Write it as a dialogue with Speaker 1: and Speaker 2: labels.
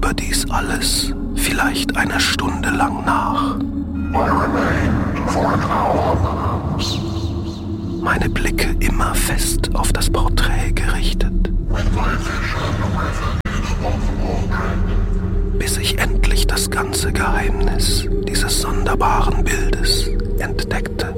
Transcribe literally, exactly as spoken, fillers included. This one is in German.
Speaker 1: über dies alles vielleicht eine Stunde lang nach. Meine Blicke immer fest auf das Porträt gerichtet, bis ich endlich das ganze Geheimnis dieses sonderbaren Bildes entdeckte.